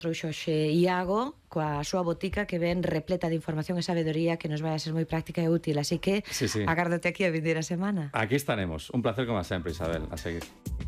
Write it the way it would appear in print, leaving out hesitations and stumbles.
trouxo xe Iago coa súa botica que ven repleta de información e sabedoría que nos vai a ser moi práctica e útil, así que Sí, sí. agárdote aquí a vindeira semana. Aquí estaremos. Un placer como sempre, Isabel. A seguir.